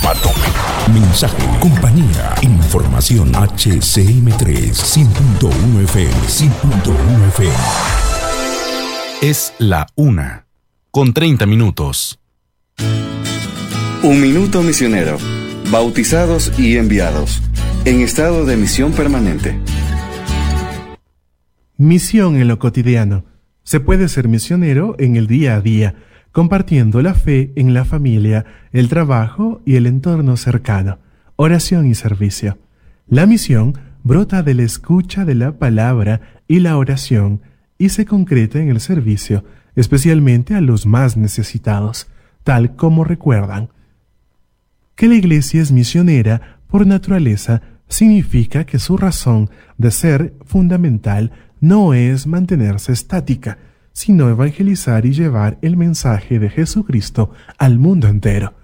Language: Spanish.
Mensaje, compañía, información. HCM3 100.1 FM, 100.1 FM. Es la 1:30. Un minuto misionero. Bautizados y enviados. En estado de misión permanente. Misión en lo cotidiano. Se puede ser misionero en el día a día, compartiendo la fe en la familia, el trabajo y el entorno cercano. Oración y servicio. La misión brota de la escucha de la palabra y la oración y se concreta en el servicio, especialmente a los más necesitados, tal como recuerdan. Que la Iglesia es misionera por naturaleza significa que su razón de ser fundamental no es mantenerse estática, sino evangelizar y llevar el mensaje de Jesucristo al mundo entero.